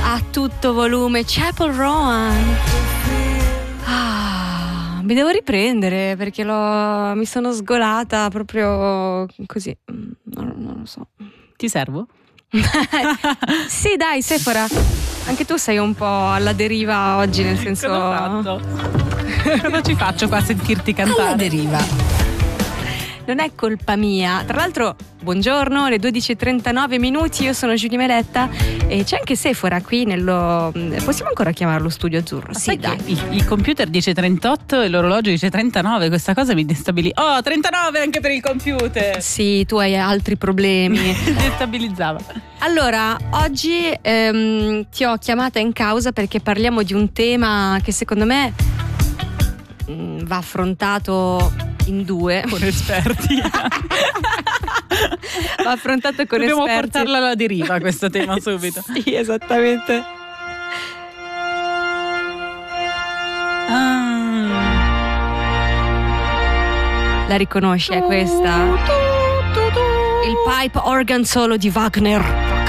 a tutto volume Chapel Roan. Mi devo riprendere perché mi sono sgolata proprio così. Non lo so. Ti servo? Sì, dai, Sephora, anche tu sei un po' alla deriva oggi, nel senso. Cosa ci faccio qua a sentirti cantare? Alla deriva. Non è colpa mia. Tra l'altro, buongiorno, le 12:39, io sono Giulia Meletta e c'è anche Sephora qui possiamo ancora chiamarlo Studio Azzurro? Sì, dai. Il computer dice 38 e l'orologio dice 39, questa cosa mi destabilizza. Oh, 39 anche per il computer! Sì, tu hai altri problemi. Destabilizzava. Allora, oggi ti ho chiamata in causa perché parliamo di un tema che secondo me va affrontato in due. Con esperti. Va affrontato con Dobbiamo esperti. portarla alla deriva questo tema subito. Sì, esattamente. La riconosci, è questa? Il pipe organ solo di Wagner.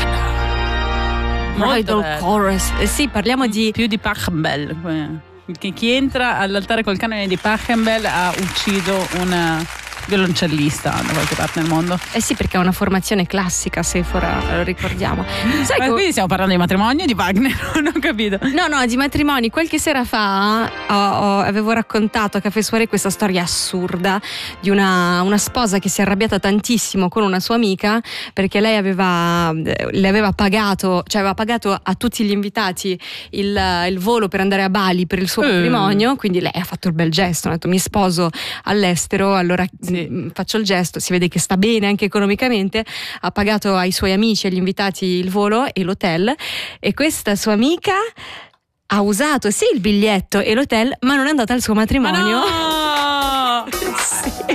Idol Chorus. Sì, parliamo più di Pachelbel. Chi entra all'altare col canone di Pachelbel ha ucciso una violoncellista da qualche parte nel mondo. Sì, perché è una formazione classica, Sephora, lo ricordiamo. Sai ma quindi stiamo parlando di matrimonio di Wagner? Non ho capito. No, di matrimoni. Qualche sera fa avevo raccontato a Caffè Soirée questa storia assurda di una sposa che si è arrabbiata tantissimo con una sua amica perché lei le aveva pagato, cioè aveva pagato a tutti gli invitati il volo per andare a Bali per il suo matrimonio, quindi lei ha fatto il bel gesto, ha detto mi sposo all'estero, allora faccio il gesto, si vede che sta bene anche economicamente, ha pagato ai suoi amici e agli invitati il volo e l'hotel, e questa sua amica ha usato sì il biglietto e l'hotel, ma non è andata al suo matrimonio. Ma no! Sì.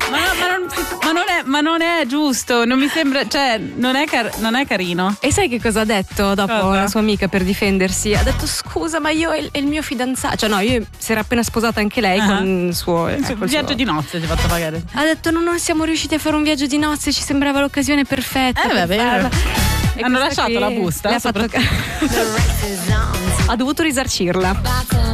Ma non è giusto, non mi sembra, cioè non è carino. E sai che cosa ha detto dopo la sua amica per difendersi? Ha detto scusa, ma io e il mio fidanzato, cioè no, io si era appena sposata anche lei con il suo viaggio di nozze ti ha fatto pagare. Ha detto non siamo riusciti a fare un viaggio di nozze, ci sembrava l'occasione perfetta. Vabbè. Hanno lasciato la busta. Ha dovuto risarcirla.